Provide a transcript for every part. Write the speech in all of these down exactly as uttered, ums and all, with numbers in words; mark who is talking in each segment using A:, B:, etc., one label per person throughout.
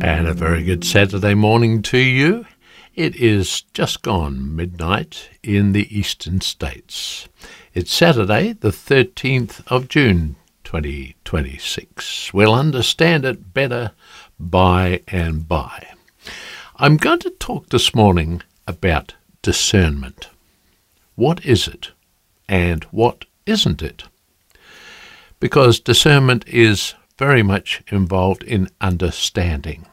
A: And a very good Saturday morning to you. It is just gone midnight in the eastern states. It's Saturday, the thirteenth of June, twenty twenty-six. We'll understand it better by and by. I'm going to talk this morning about discernment. What is it and what isn't it? Because discernment is very much involved in understanding.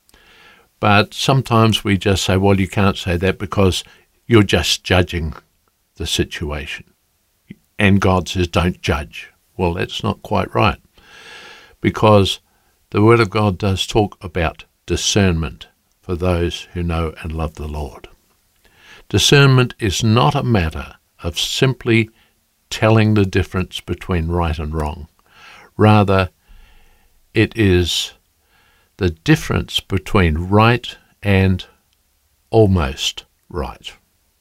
A: But sometimes we just say, well, you can't say that because you're just judging the situation. And God says, don't judge. Well, that's not quite right. Because the Word of God does talk about discernment for those who know and love the Lord. Discernment is not a matter of simply telling the difference between right and wrong. Rather, it is the difference between right and almost right.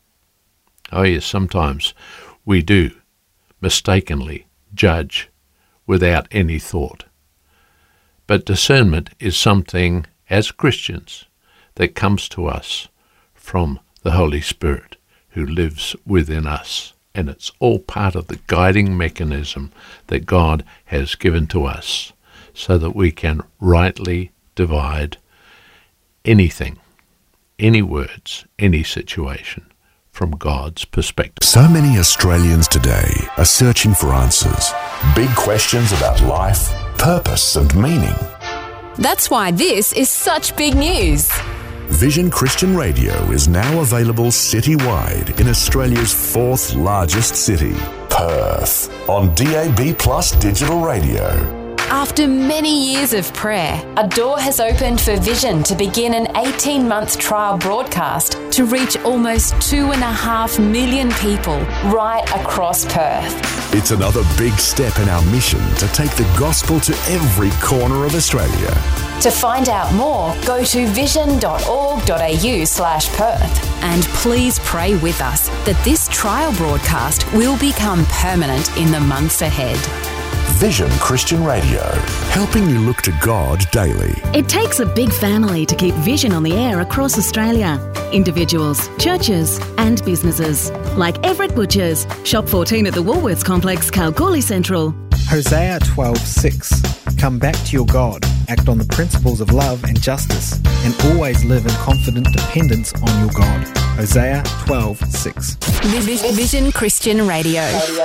A: Oh yes, sometimes we do mistakenly judge without any thought. But discernment is something, as Christians, that comes to us from the Holy Spirit who lives within us. And it's all part of the guiding mechanism that God has given to us so that we can rightly divide anything, any words, any situation from God's perspective.
B: So many Australians today are searching for answers. Big questions about life, purpose and meaning.
C: That's why this is such big news.
B: Vision Christian Radio is now available citywide in Australia's fourth largest city, Perth, on D A B Plus digital radio.
C: After many years of prayer, a door has opened for Vision to begin an eighteen-month trial broadcast to reach almost two and a half million people right across Perth.
B: It's another big step in our mission to take the gospel to every corner of Australia.
C: To find out more, go to vision.org.au slash Perth. And please pray with us that this trial broadcast will become permanent in the months ahead.
B: Vision Christian Radio, helping you look to God daily.
D: It takes a big family to keep Vision on the air across Australia. Individuals, churches and businesses. Like Everett Butchers, Shop fourteen at the Woolworths Complex, Kalgoorlie Central.
E: Hosea twelve six. Come back to your God, act on the principles of love and justice, and always live in confident dependence on your God. Hosea twelve six.
C: Vision Christian Radio.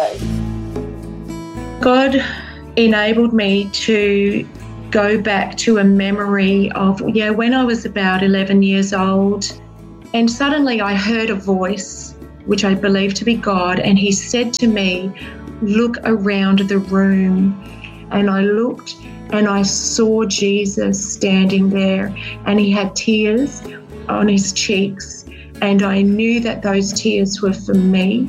F: God enabled me to go back to a memory of, yeah, when I was about eleven years old, and suddenly I heard a voice, which I believed to be God, and he said to me, look around the room. And I looked and I saw Jesus standing there, and he had tears on his cheeks, and I knew that those tears were for me.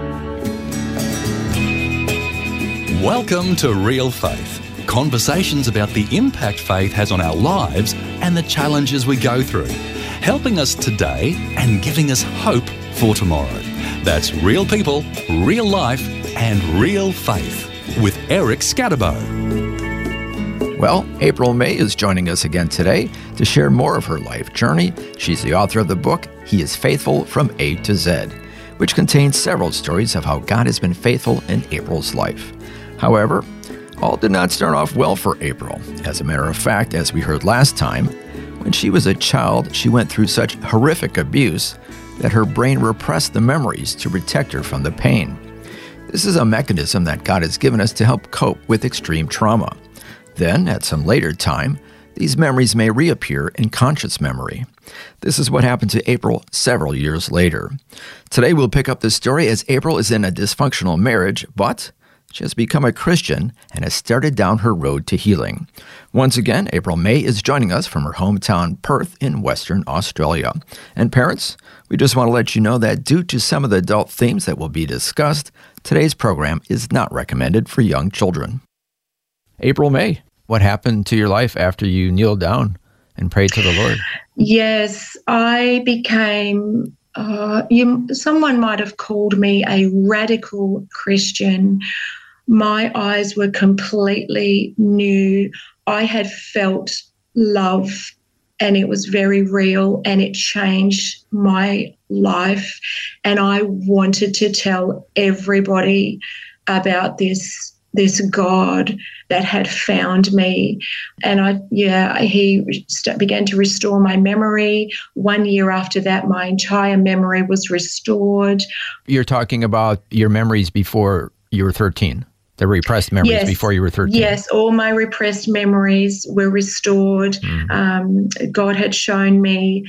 G: Welcome to Real Faith, conversations about the impact faith has on our lives and the challenges we go through, helping us today and giving us hope for tomorrow. That's real people, real life and real faith with Eric Scatterbo.
H: Well, April May is joining us again today to share more of her life journey. She's the author of the book, He is Faithful from A to Z, which contains several stories of how God has been faithful in April's life. However, all did not start off well for April. As a matter of fact, as we heard last time, when she was a child, she went through such horrific abuse that her brain repressed the memories to protect her from the pain. This is a mechanism that God has given us to help cope with extreme trauma. Then, at some later time, these memories may reappear in conscious memory. This is what happened to April several years later. Today we'll pick up this story as April is in a dysfunctional marriage, but she has become a Christian and has started down her road to healing. Once again, April May is joining us from her hometown, Perth, in Western Australia. And parents, we just want to let you know that due to some of the adult themes that will be discussed, today's program is not recommended for young children. April May, what happened to your life after you kneeled down and prayed to the Lord?
F: Yes, I became, uh, you, someone might have called me a radical Christian. My eyes were completely new. I had felt love and it was very real, and it changed my life. And I wanted to tell everybody about this this God that had found me. And I, yeah, he st- began to restore my memory. One year after that, my entire memory was restored.
H: You're talking about your memories before you were thirteen, the repressed memories
F: yes.
H: before you were thirteen.
F: Yes, all my repressed memories were restored. Mm. Um, God had shown me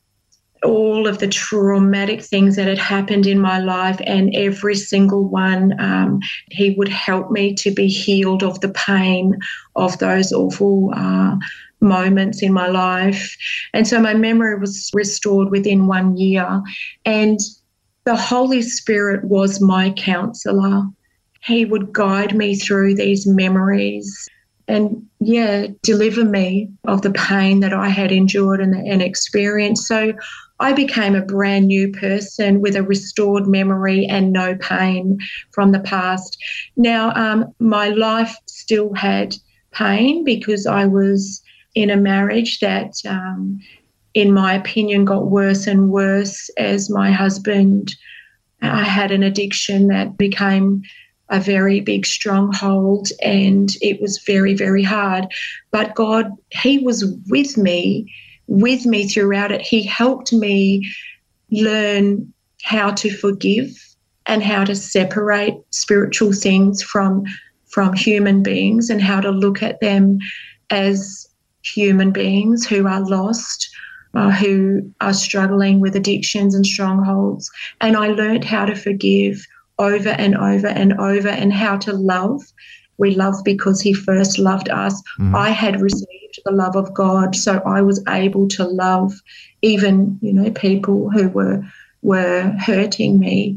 F: all of the traumatic things that had happened in my life, and every single one, um, he would help me to be healed of the pain of those awful uh, moments in my life. And so my memory was restored within one year, and the Holy Spirit was my counselor. He would guide me through these memories and, yeah, deliver me of the pain that I had endured and, and experienced. So I became a brand new person with a restored memory and no pain from the past. Now, um, my life still had pain because I was in a marriage that, um, in my opinion, got worse and worse as my husband uh, had an addiction that became a very big stronghold, and it was very, very hard. But God, he was with me, with me throughout it. He helped me learn how to forgive and how to separate spiritual things from, from human beings, and how to look at them as human beings who are lost, uh, who are struggling with addictions and strongholds. And I learned how to forgive over and over and over, and how to love. We love because he first loved us. Mm. I had received the love of God, so I was able to love even, you know, people who were were hurting me.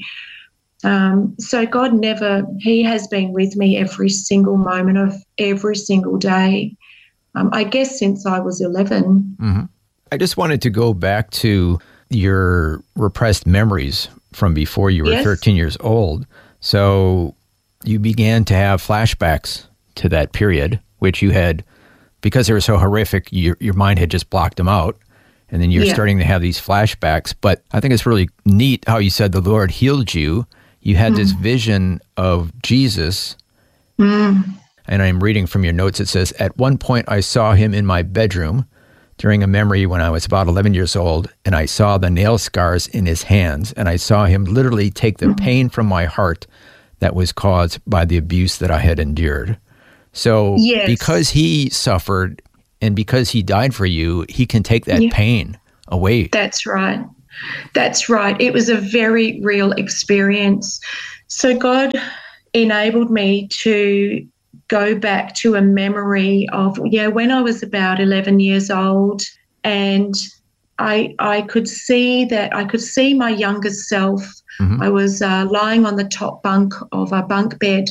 F: Um, so God never, he has been with me every single moment of every single day, um, I guess since I was eleven.
H: Mm-hmm. I just wanted to go back to your repressed memories from before you were yes. thirteen years old. So you began to have flashbacks to that period, which you had, because they were so horrific, your, your mind had just blocked them out. And then you're yeah. starting to have these flashbacks. But I think it's really neat how you said the Lord healed you. You had mm. this vision of Jesus. Mm. And I'm reading from your notes. It says, at one point I saw him in my bedroom during a memory when I was about eleven years old, and I saw the nail scars in his hands, and I saw him literally take the pain from my heart that was caused by the abuse that I had endured. So yes. because he suffered and because he died for you, he can take that yeah. pain away.
F: That's right. That's right. It was a very real experience. So God enabled me to go back to a memory of, yeah, when I was about eleven years old, and I I could see that, I could see my younger self. Mm-hmm. I was uh, lying on the top bunk of a bunk bed,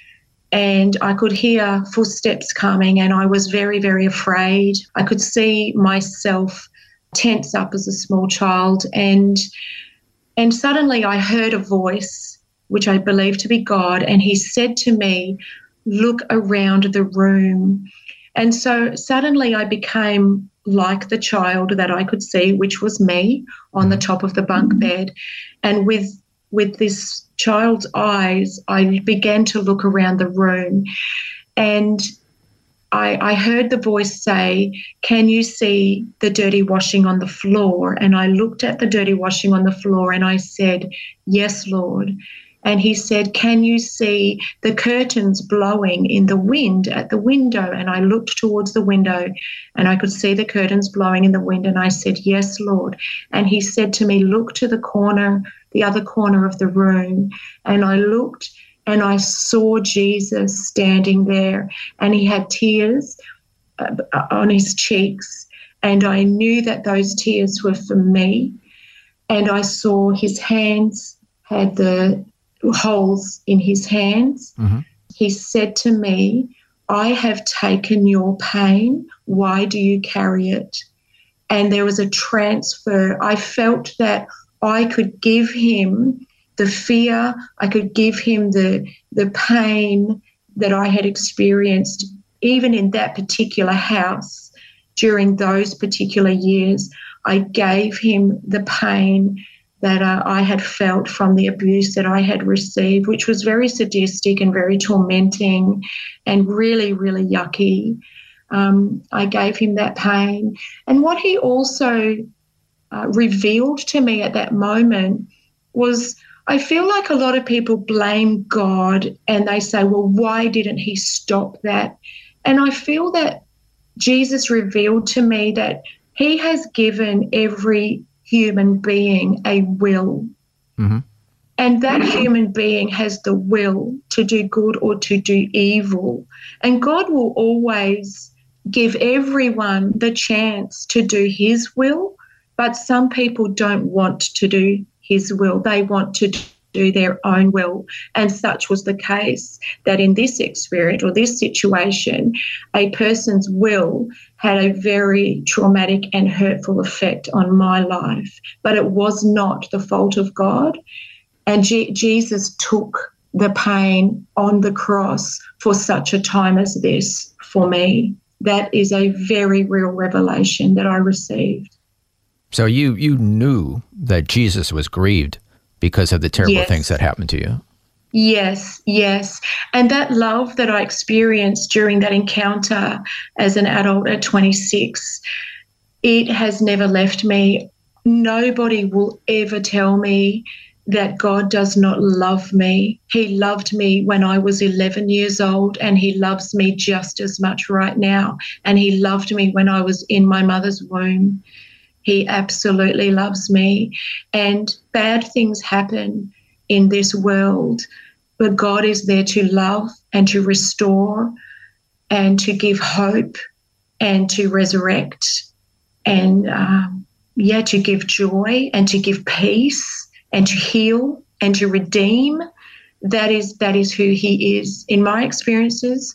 F: and I could hear footsteps coming, and I was very, very afraid. I could see myself tense up as a small child, and and suddenly I heard a voice, which I believed to be God, and he said to me, look around the room. And so suddenly I became like the child that I could see, which was me on the top of the bunk bed. And with with this child's eyes, I began to look around the room, and I, I heard the voice say, can you see the dirty washing on the floor? And I looked at the dirty washing on the floor and I said, yes, Lord. And he said, can you see the curtains blowing in the wind at the window? And I looked towards the window and I could see the curtains blowing in the wind. And I said, yes, Lord. And he said to me, look to the corner, the other corner of the room. And I looked and I saw Jesus standing there, and he had tears uh, on his cheeks. And I knew that those tears were for me. And I saw his hands had the holes in his hands. Mm-hmm. He said to me, I have taken your pain. Why do you carry it? And there was a transfer. I felt that I could give him the fear, I could give him the the pain that I had experienced, even in that particular house. during those particular years, I gave him the pain that uh, I had felt from the abuse that I had received, which was very sadistic and very tormenting and really, really yucky. Um, I gave him that pain. And what he also uh, revealed to me at that moment was, I feel like a lot of people blame God and they say, well, why didn't he stop that? And I feel that Jesus revealed to me that he has given every human being a will. Mm-hmm. And that human being has the will to do good or to do evil. And God will always give everyone the chance to do his will, but some people don't want to do his will. They want to do their own will. And such was the case that in this experience or this situation, a person's will had a very traumatic and hurtful effect on my life. But it was not the fault of God. And G- Jesus took the pain on the cross for such a time as this for me. That is a very real revelation that I received.
H: So you you knew that Jesus was grieved because of the terrible
F: yes.
H: things that happened to you.
F: Yes, yes. And that love that I experienced during that encounter as an adult at twenty-six, it has never left me. Nobody will ever tell me that God does not love me. He loved me when I was eleven years old, and he loves me just as much right now. And he loved me when I was in my mother's womb. He absolutely loves me. And bad things happen in this world, but God is there to love and to restore and to give hope and to resurrect and, um, yeah, to give joy and to give peace and to heal and to redeem. That is, that is who he is. In my experiences,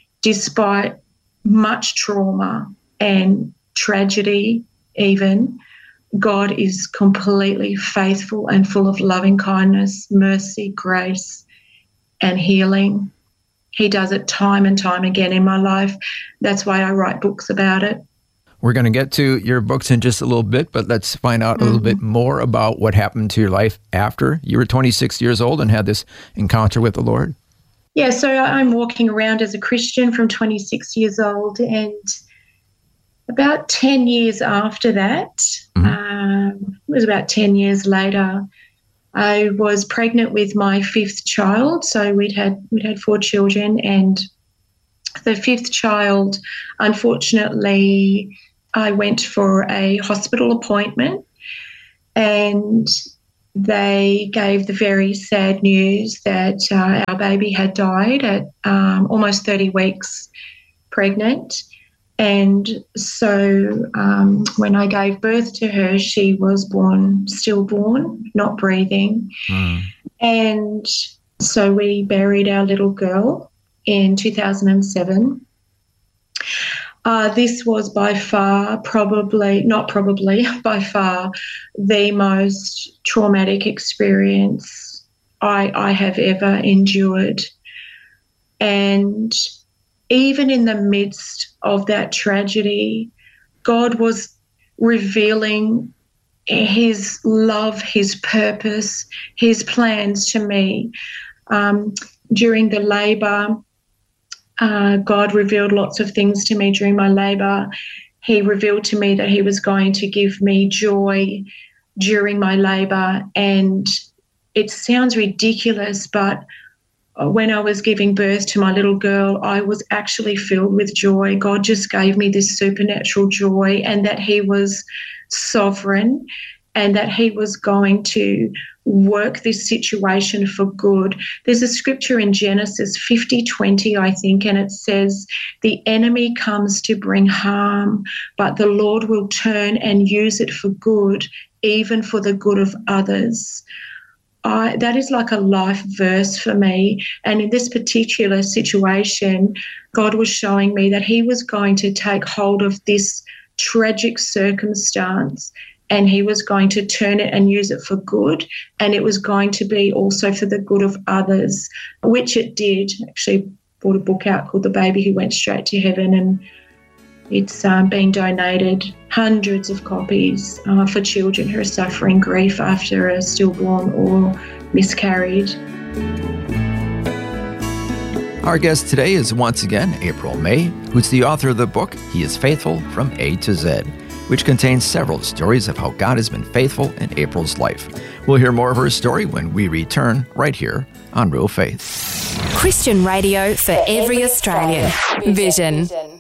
F: despite much trauma and tragedy even, God is completely faithful and full of loving kindness, mercy, grace, and healing. He does it time and time again in my life. That's why I write books about it.
H: We're going to get to your books in just a little bit, but let's find out a little mm-hmm. bit more about what happened to your life after you were twenty-six years old and had this encounter with the Lord.
F: Yeah, so I'm walking around as a Christian from twenty-six years old, and about ten years after that, mm-hmm. um, it was about ten years later, I was pregnant with my fifth child. So we'd had we'd had four children, and the fifth child, unfortunately, I went for a hospital appointment, and they gave the very sad news that uh, our baby had died at um, almost thirty weeks pregnant. And so um, when I gave birth to her, she was born, stillborn, not breathing. Mm. And so we buried our little girl in two thousand seven. Uh, this was by far, probably, not probably, by far the most traumatic experience I, I have ever endured. And even in the midst of that tragedy, God was revealing his love, his purpose, his plans to me. Um, during the labour, uh, God revealed lots of things to me during my labour. He revealed to me that he was going to give me joy during my labour. And it sounds ridiculous, but when I was giving birth to my little girl, I was actually filled with joy. God just gave me this supernatural joy, and that he was sovereign and that he was going to work this situation for good. There's a scripture in Genesis fifty twenty, I think, and it says, the enemy comes to bring harm, but the Lord will turn and use it for good, even for the good of others. I, that is like a life verse for me. And in this particular situation, God was showing me that he was going to take hold of this tragic circumstance and he was going to turn it and use it for good. And it was going to be also for the good of others, which it did. Actually brought a book out called The Baby Who Went Straight to Heaven. And It's um, been donated, hundreds of copies uh, for children who are suffering grief after a stillborn or miscarried.
H: Our guest today is once again April May, who's the author of the book, He is Faithful from A to Z, which contains several stories of how God has been faithful in April's life. We'll hear more of her story when we return right here on Real Faith.
C: Christian radio for every Australian. Vision.